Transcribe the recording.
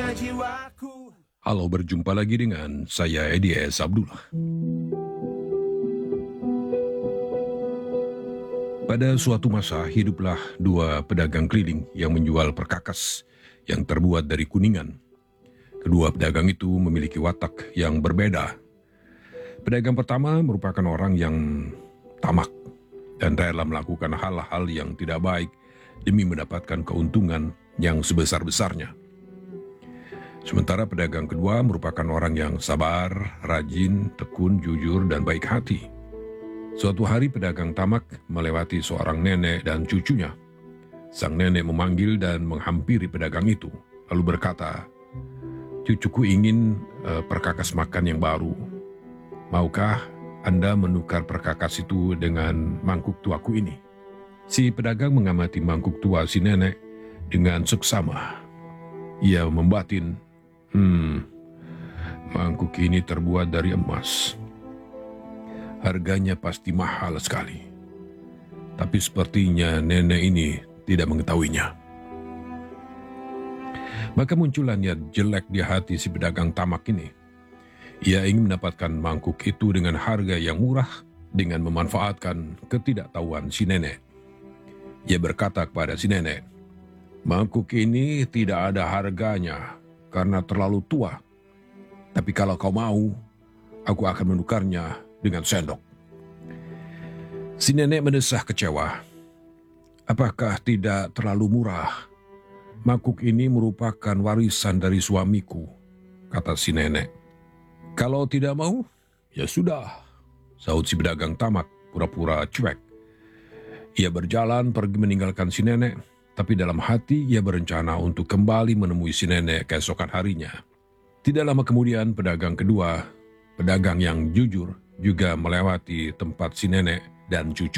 hanya jiwaku. Halo, berjumpa lagi dengan saya Edi S. Abdullah. Pada suatu masa hiduplah dua pedagang keliling yang menjual perkakas yang terbuat dari kuningan. Kedua pedagang itu memiliki watak yang berbeda. Pedagang pertama merupakan orang yang tamak dan rela melakukan hal-hal yang tidak baik demi mendapatkan keuntungan yang sebesar-besarnya. Sementara pedagang kedua merupakan orang yang sabar, rajin, tekun, jujur, dan baik hati. Suatu hari pedagang tamak melewati seorang nenek dan cucunya. Sang nenek memanggil dan menghampiri pedagang itu, lalu berkata, "Cucuku ingin perkakas makan yang baru. Maukah Anda menukar perkakas itu dengan mangkuk tuaku ini?" Si pedagang mengamati mangkuk tua si nenek dengan seksama. Ia membatin, mangkuk ini terbuat dari emas. Harganya pasti mahal sekali. Tapi sepertinya nenek ini tidak mengetahuinya. Maka muncullah niat jelek di hati si pedagang tamak ini. Ia ingin mendapatkan mangkuk itu dengan harga yang murah dengan memanfaatkan ketidaktahuan si nenek. Ia berkata kepada si nenek, "Mangkuk ini tidak ada harganya karena terlalu tua. Tapi kalau kau mau, aku akan menukarnya dengan sendok." Si nenek mendesah kecewa. "Apakah tidak terlalu murah? Mangkuk ini merupakan warisan dari suamiku," kata si nenek. "Kalau tidak mau, ya sudah," sahut si pedagang tamak pura-pura cuek. Ia berjalan pergi meninggalkan si nenek, tapi dalam hati ia berencana untuk kembali menemui si nenek keesokan harinya. Tidak lama kemudian pedagang kedua, pedagang yang jujur, juga melewati tempat si nenek dan cucu.